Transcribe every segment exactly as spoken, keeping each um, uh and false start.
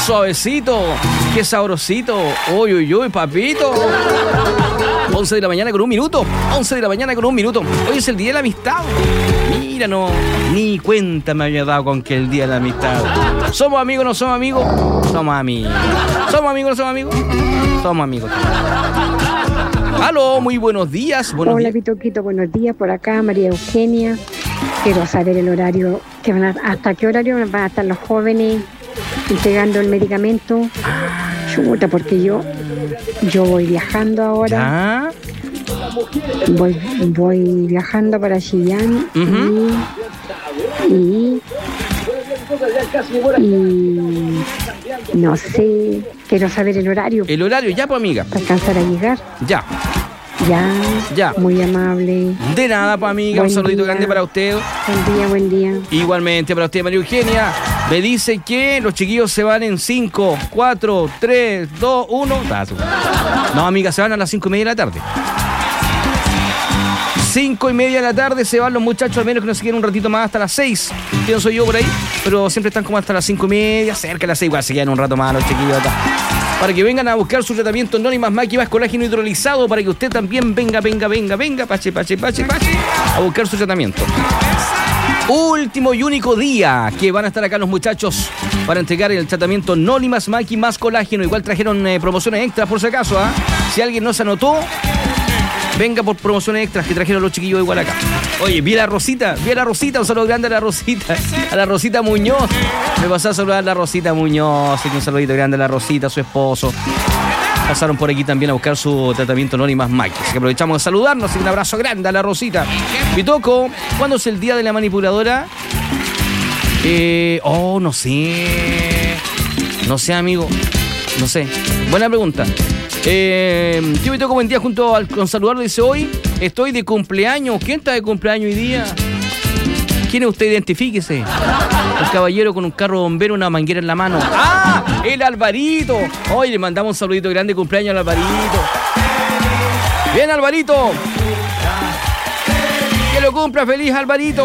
suavecito, qué sabrosito. Uy, uy, uy, papito. once de la mañana con un minuto. once de la mañana con un minuto. Hoy es el día de la amistad. Mira, no, ni cuenta me había dado con que el día de la amistad. ¿Somos amigos o no somos amigos? Somos amigos. ¿Somos amigos o no somos amigos? Somos amigos. Aló, muy buenos días. Buenos Hola, días. Pitoquito, buenos días. Por acá, María Eugenia. Quiero saber el horario, que van a, hasta qué horario van a estar los jóvenes entregando el medicamento. Chuta, porque yo yo voy viajando ahora. ¿Ya? Voy, voy viajando para Chillán. Uh-huh. y, y, y no sé, quiero saber el horario El horario, ya, pues, amiga. para alcanzar a llegar. Ya. Ya, Ya. muy amable. De nada, pues, amiga. Buen Un saludito día. grande para usted. Buen día, buen día. Igualmente para usted, María Eugenia. Me dice que los chiquillos se van en cinco, cuatro, tres, dos, uno. No, amiga, se van a las cinco y media de la tarde. cinco y media de la tarde se van los muchachos, al menos que no se queden un ratito más hasta las seis. Pienso yo por ahí, pero siempre están como hasta las cinco y media, cerca de las seis. Igual se quedan un rato más los chiquillos acá. Para que vengan a buscar su tratamiento Anónimas Maqui más colágeno hidrolizado, para que usted también venga, venga, venga, venga, pache, pache, pache, pache, a buscar su tratamiento. Último y único día que van a estar acá los muchachos para entregar el tratamiento Anónimas Maqui más colágeno. Igual trajeron eh, promociones extras por si acaso, ¿ah? Si alguien no se anotó, venga por promociones extras que trajeron los chiquillos igual acá. Oye, vi a la Rosita, vi a la Rosita, un saludo grande a la Rosita, a la Rosita Muñoz. Me pasó a saludar a la Rosita Muñoz, y un saludito grande a la Rosita, a su esposo. Pasaron por aquí también a buscar su tratamiento Anónimas Maqui. Así que aprovechamos de saludarnos y un abrazo grande a la Rosita. Pitoco, ¿cuándo es el día de la manipuladora? Eh, oh, no sé. No sé, amigo. No sé. Buena pregunta. Eh, yo me toco buen día junto al con saludarlo. Dice: hoy estoy de cumpleaños. ¿Quién está de cumpleaños hoy día? ¿Quién es usted? Identifíquese. Un caballero con un carro bombero, una manguera en la mano. ¡Ah! ¡El Alvarito! Hoy le mandamos un saludito grande de cumpleaños al Alvarito. ¡Bien, Alvarito! ¡Que lo cumpla feliz, Alvarito!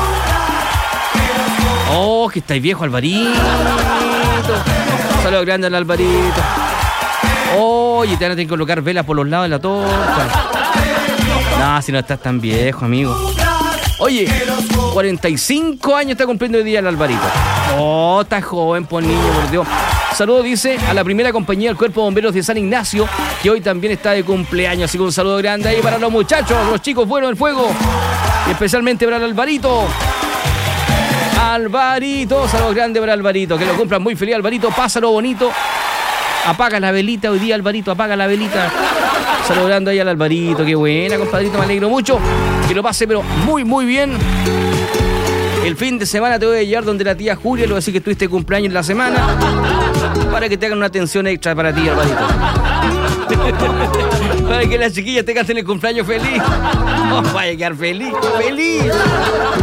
¡Oh, que estáis viejo, Alvarito! Saludos grande al Alvarito. Oye, te van a tener que colocar velas por los lados de la torta. No, si no estás tan viejo, amigo. Oye, cuarenta y cinco años está cumpliendo hoy día el Alvarito. Oh, está joven, por niño, por Dios. Saludo, dice, a la primera compañía del Cuerpo de Bomberos de San Ignacio, que hoy también está de cumpleaños. Así que un saludo grande ahí para los muchachos, los chicos buenos del fuego. Y especialmente para el Alvarito. Alvarito, saludos grande para Alvarito. Que lo cumplan muy feliz, Alvarito. Pásalo bonito. Apaga la velita hoy día, Alvarito. Apaga la velita. Saludando ahí al Alvarito. Qué buena, compadrito. Me alegro mucho. Que lo pase, pero muy, muy bien. El fin de semana te voy a llevar donde la tía Julia. Le voy a decir que tuviste cumpleaños en la semana. Para que te hagan una atención extra para ti, Alvarito. Para que las chiquillas te canten el cumpleaños feliz. Oh, vaya a quedar feliz. ¡Feliz!